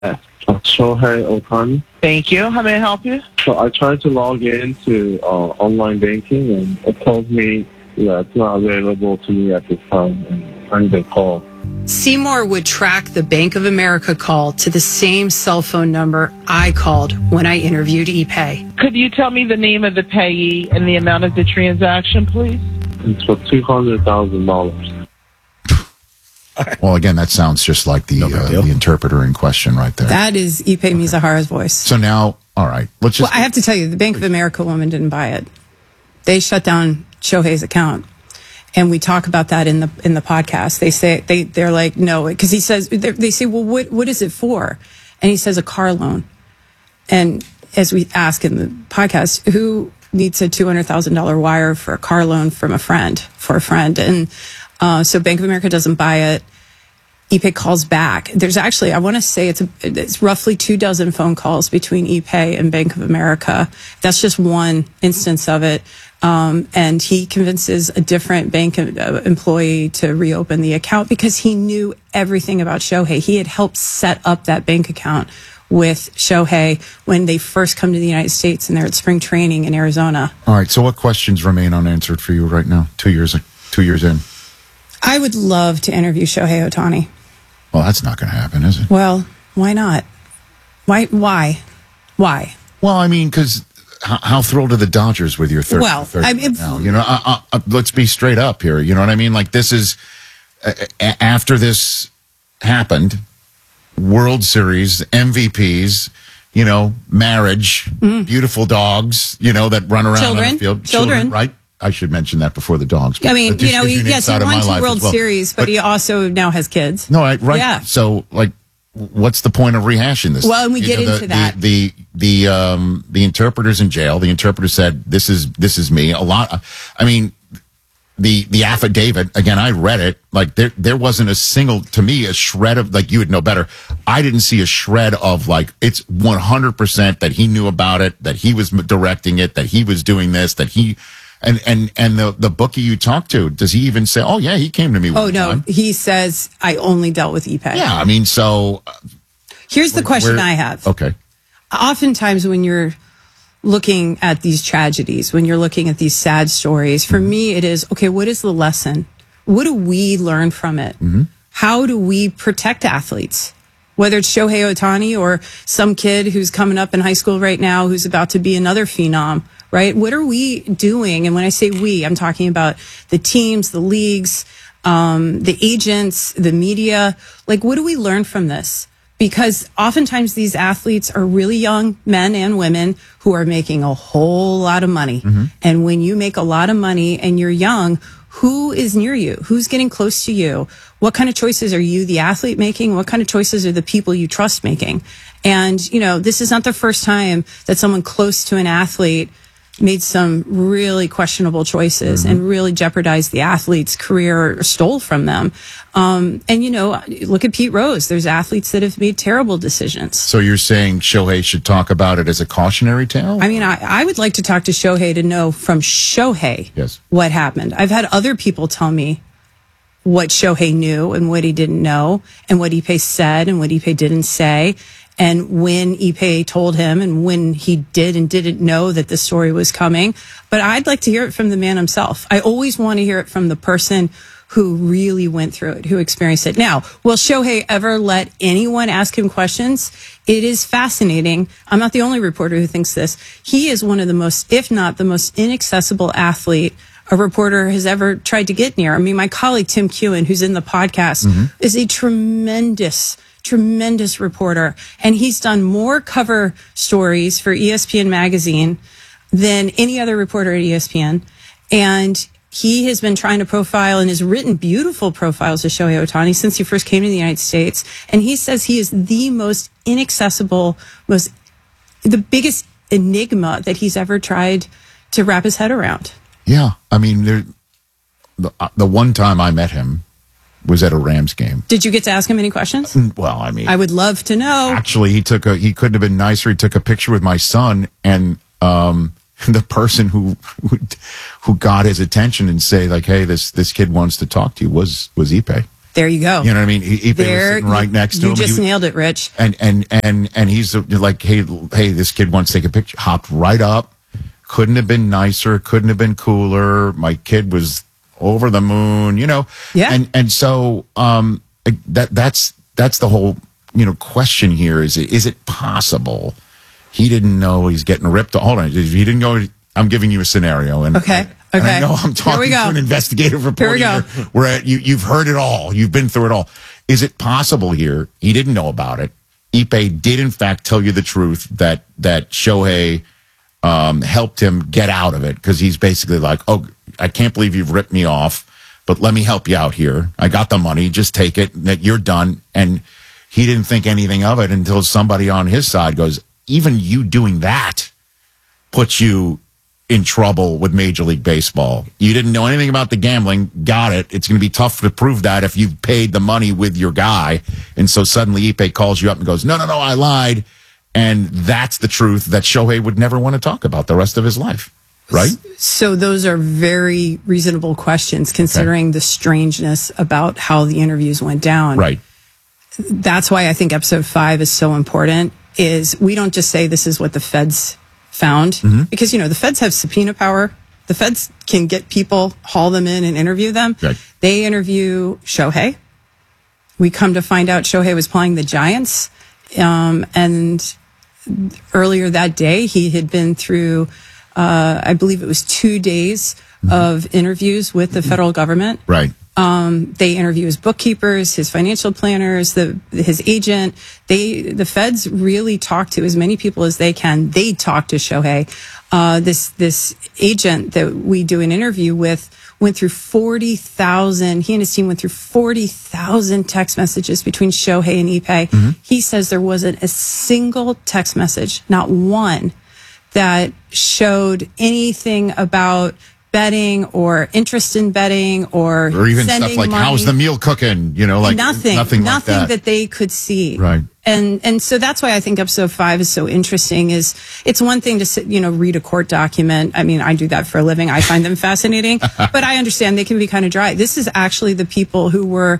Shohei Ohtani. Thank you. How may I help you? So I tried to log in to online banking, and it tells me that it's not available to me at this time, and I need to call. Seymour would track the Bank of America call to the same cell phone number I called when I interviewed ePay. Could you tell me the name of the payee and the amount of the transaction, please? It's for $200,000. Well, again, that sounds just like the interpreter in question right there. That is Ipe Mizahara's voice. So now, all right, let's just... Well, I have to tell you, the Bank of America woman didn't buy it. They shut down Shohei's account. And we talk about that in the podcast. They say, they're like, no, because he says, they say, well, what is it for? And he says a car loan. And as we ask in the podcast, who needs a $200,000 wire for a car loan from a friend, for a friend? And so Bank of America doesn't buy it. ePay calls back. There's actually, I want to say it's roughly 24 phone calls between ePay and Bank of America. That's just one instance of it. And he convinces a different bank employee to reopen the account because he knew everything about Shohei. He had helped set up that bank account with Shohei when they first come to the United States and they're at spring training in Arizona. All right, so what questions remain unanswered for you right now, 2 years in? I would love to interview Shohei Ohtani. Well, that's not going to happen, is it? Well, why not? Why? Well, I mean, because how thrilled are the Dodgers with your third? Well, I mean, now? You know, let's be straight up here. You know what I mean? Like, this is after this happened, World Series, MVPs, you know, marriage, beautiful dogs, you know, that run around on the field, children, right? I should mention that before the dogs. I mean, you know, yes, he won 2 World Series, but he also now has kids. No, right. Yeah. So, like, what's the point of rehashing this? Well, and we get into that. The interpreter's in jail. The interpreter said, "This is me." I mean, the affidavit again. I read it. Like there wasn't a shred of, like, you would know better. I didn't see a shred of, like, it's 100% that he knew about it, that he was directing it, that he was doing this, that he. And the bookie you talked to, does he even say, oh, yeah, he came to me one time? He says, I only dealt with ePay. Yeah, I mean, so... Here's the question I have. Okay. Oftentimes when you're looking at these tragedies, when you're looking at these sad stories, for me it is, okay, what is the lesson? What do we learn from it? Mm-hmm. How do we protect athletes? Whether it's Shohei Ohtani or some kid who's coming up in high school right now who's about to be another phenom. Right? What are we doing? And when I say we, I'm talking about the teams, the leagues, the agents, the media. Like, what do we learn from this? Because oftentimes these athletes are really young men and women who are making a whole lot of money. Mm-hmm. And when you make a lot of money and you're young, who is near you? Who's getting close to you? What kind of choices are you, the athlete, making? What kind of choices are the people you trust making? And, you know, this is not the first time that someone close to an athlete made some really questionable choices and really jeopardized the athlete's career or stole from them. And, you know, look at Pete Rose. There's athletes that have made terrible decisions. So you're saying Shohei should talk about it as a cautionary tale? I mean, I would like to talk to Shohei to know from Shohei what happened. I've had other people tell me what Shohei knew and what he didn't know and what Ipe said and what Ipe didn't say. And when Ipe told him and when he did and didn't know that the story was coming. But I'd like to hear it from the man himself. I always want to hear it from the person who really went through it, who experienced it. Now, will Shohei ever let anyone ask him questions? It is fascinating. I'm not the only reporter who thinks this. He is one of the most, if not the most inaccessible athlete a reporter has ever tried to get near. I mean, my colleague Tim Kewen, who's in the podcast, is a tremendous reporter. And he's done more cover stories for ESPN magazine than any other reporter at ESPN. And he has been trying to profile and has written beautiful profiles of Shohei Ohtani since he first came to the United States. And he says he is the most inaccessible, the biggest enigma that he's ever tried to wrap his head around. Yeah. I mean, the one time I met him was at a Rams game. Did you get to ask him any questions? Well, I mean, I would love to know. Actually, he couldn't have been nicer. He took a picture with my son, and the person who got his attention and say, like, hey, this kid wants to talk to you was Ipe. There you go. You know what I mean? Ipe was sitting right next to him. You just nailed it, Rich. And he's like, hey, this kid wants to take a picture. Hopped right up. Couldn't have been nicer. Couldn't have been cooler. My kid was over the moon. Yeah. And so that's the whole question here. Is it possible he didn't know he's getting ripped? Hold on. If he didn't go, I'm giving you a scenario. And okay. And I know I'm talking to an investigative reporter. Here we go. Where you've heard it all. You've been through it all. Is it possible here he didn't know about it? Ipe did, in fact, tell you the truth that Shohei helped him get out of it, because he's basically like, oh, I can't believe you've ripped me off, but let me help you out here. I got the money. Just take it. You're done. And he didn't think anything of it until somebody on his side goes, even you doing that puts you in trouble with Major League Baseball. You didn't know anything about the gambling. Got it. It's going to be tough to prove that if you've paid the money with your guy. And so suddenly Ipe calls you up and goes, no, I lied. And that's the truth that Shohei would never want to talk about the rest of his life. Right? So those are very reasonable questions, considering the strangeness about how the interviews went down. Right. That's why I think episode 5 is so important, is we don't just say this is what the feds found, because, the feds have subpoena power. The feds can get people, haul them in and interview them. Right. They interview Shohei. We come to find out Shohei was playing the Giants. And earlier that day, he had been through, I believe it was 2 days of interviews with the federal government. Right. They interview his bookkeepers, his financial planners, his agent. The feds really talk to as many people as they can. They talk to Shohei. This agent that we do an interview with went through 40,000. He and his team went through 40,000 text messages between Shohei and Ipe. He says there wasn't a single text message, not one, that showed anything about betting or interest in betting or even sending stuff like money. How's the meal cooking, like nothing like that. They could see. Right. And so that's why I think episode 5 is so interesting. Is it's one thing to sit, read a court document. I mean, I do that for a living. I find them fascinating, but I understand they can be kind of dry. This is actually the people who were,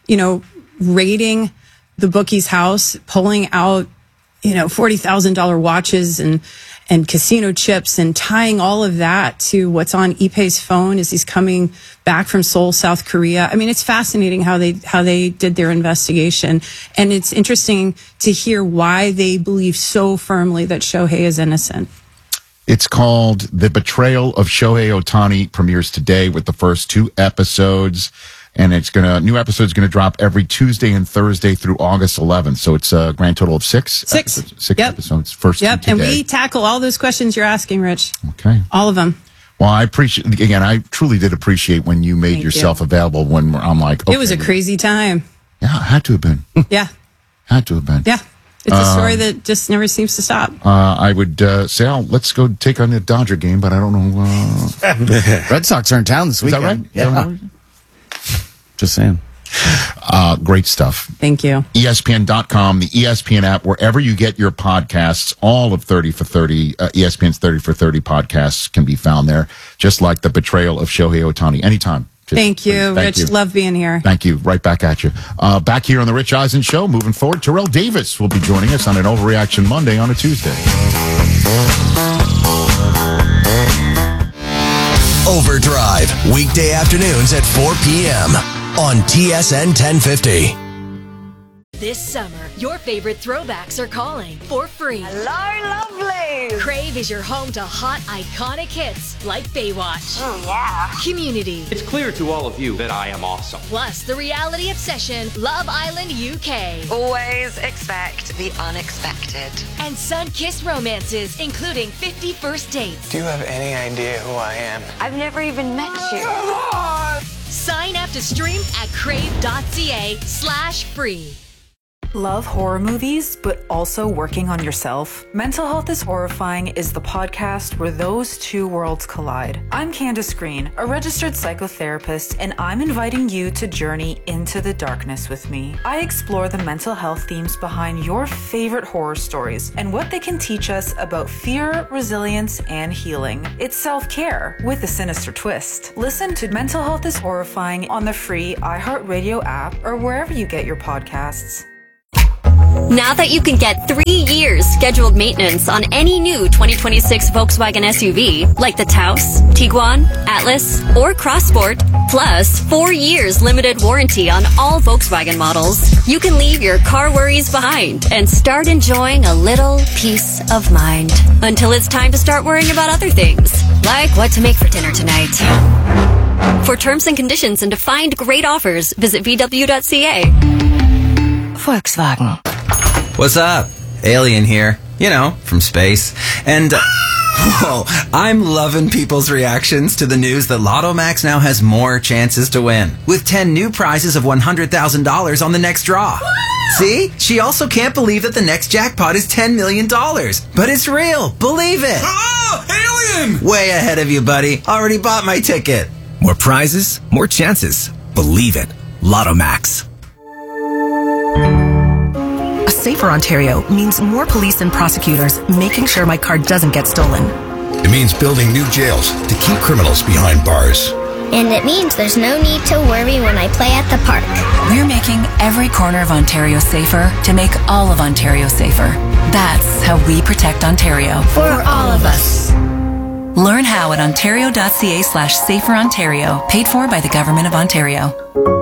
raiding the bookie's house, pulling out, $40,000 watches and casino chips, and tying all of that to what's on Ipe's phone as he's coming back from Seoul, South Korea. I mean, it's fascinating how they did their investigation. And it's interesting to hear why they believe so firmly that Shohei is innocent. It's called The Betrayal of Shohei Ohtani, premieres today with the first 2 episodes. And new episode's going to drop every Tuesday and Thursday through August 11th. So it's a grand total of 6 episodes. First Yep. today. And we tackle all those questions you're asking, Rich. Okay. All of them. Well, I truly did appreciate when you made yourself available when I'm like, okay. It was a crazy time. Yeah, it had to have been. Yeah. Had to have been. Yeah. It's a story that just never seems to stop. I would say, let's go take on the Dodger game, but I don't know. Red Sox are in town this weekend. Is that right? Yeah. Just saying. Great stuff. Thank you. ESPN.com, the ESPN app, wherever you get your podcasts, all of 30 for 30, ESPN's 30 for 30 podcasts can be found there, just like The Betrayal of Shohei Ohtani. Anytime. Thank you, Rich. You. Love being here. Thank you. Right back at you. Back here on The Rich Eisen Show, moving forward, Terrell Davis will be joining us on an Overreaction Monday on a Tuesday. Overdrive, weekday afternoons at 4 p.m. on TSN 1050. This summer, your favorite throwbacks are calling for free. Hello, lovely. Crave is your home to hot, iconic hits like Baywatch. Oh, yeah. Community. It's clear to all of you that I am awesome. Plus the reality obsession, Love Island UK. Always expect the unexpected. And sun-kissed romances, including 50 First Dates. Do you have any idea who I am? I've never even met you. Come on! Sign up to stream at crave.ca/free. Love horror movies, but also working on yourself? Mental Health is Horrifying is the podcast where those two worlds collide. I'm Candace Green, a registered psychotherapist, and I'm inviting you to journey into the darkness with me. I explore the mental health themes behind your favorite horror stories and what they can teach us about fear, resilience, and healing. It's self-care with a sinister twist. Listen to Mental Health is Horrifying on the free iHeartRadio app or wherever you get your podcasts. Now that you can get 3 years scheduled maintenance on any new 2026 Volkswagen SUV, like the Taos, Tiguan, Atlas, or Crossport, plus 4 years limited warranty on all Volkswagen models, you can leave your car worries behind and start enjoying a little peace of mind. Until it's time to start worrying about other things, like what to make for dinner tonight. For terms and conditions and to find great offers, visit VW.ca. Volkswagen. What's up? Alien here. You know, from space. And, whoa, I'm loving people's reactions to the news that Lotto Max now has more chances to win, with 10 new prizes of $100,000 on the next draw. See? She also can't believe that the next jackpot is $10 million. But it's real. Believe it. Oh, alien! Way ahead of you, buddy. Already bought my ticket. More prizes, more chances. Believe it. Lotto Max. A safer Ontario means more police and prosecutors making sure my car doesn't get stolen. It means building new jails to keep criminals behind bars. And it means there's no need to worry when I play at the park. We're making every corner of Ontario safer to make all of Ontario safer. That's how we protect Ontario. For all of us. Learn how at ontario.ca/saferontario, paid for by the Government of Ontario.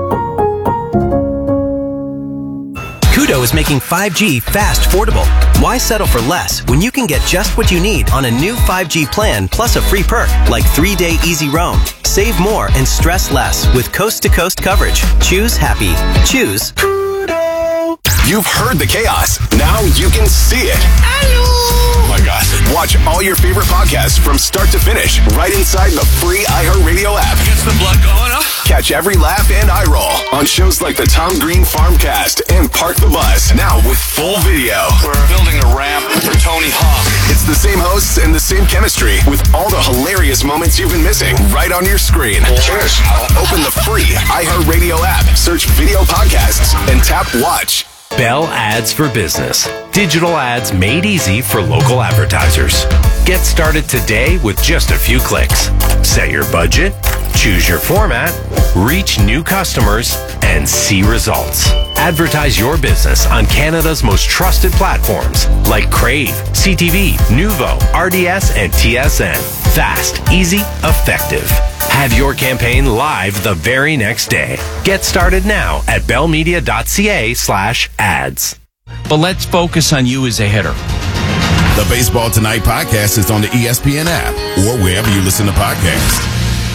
Koodo is making 5G fast affordable. Why settle for less when you can get just what you need on a new 5G plan plus a free perk like 3-day easy roam. Save more and stress less with coast-to-coast coverage. Choose happy. Choose Koodo. You've heard the chaos. Now you can see it. Hello. Oh my gosh. Watch all your favorite podcasts from start to finish right inside the free iHeartRadio app. Gets the blood going, huh? Catch every laugh and eye roll on shows like the Tom Green Farmcast and Park the Bus, now with full video. We're building a ramp for Tony Hawk. It's the same hosts and the same chemistry with all the hilarious moments you've been missing right on your screen. Cheers. Open the free iHeartRadio app, search video podcasts, and tap watch. Bell Ads for Business. Digital ads made easy for local advertisers. Get started today with just a few clicks. Set your budget, choose your format, reach new customers, and see results. Advertise your business on Canada's most trusted platforms like Crave, CTV, Nuvo, RDS, and TSN. Fast, easy, effective. Have your campaign live the very next day. Get started now at bellmedia.ca/ads. But let's focus on you as a hitter. The Baseball Tonight podcast is on the ESPN app or wherever you listen to podcasts.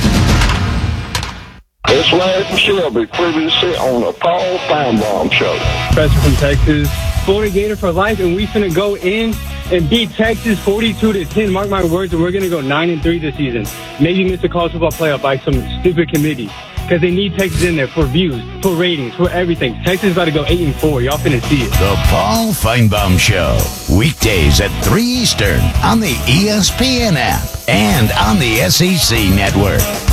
It's Larry Shelby, previously on the Paul Feinbaum Show. Professor from Texas, Florida Gator for life, and we're going to go in and beat Texas 42-10. Mark my words, and we're going to go 9-3 this season. Maybe miss the college football playoff by some stupid committee because they need Texas in there for views, for ratings, for everything. Texas is about to go 8-4. Y'all finna see it. The Paul Feinbaum Show, weekdays at 3 Eastern on the ESPN app and on the SEC Network.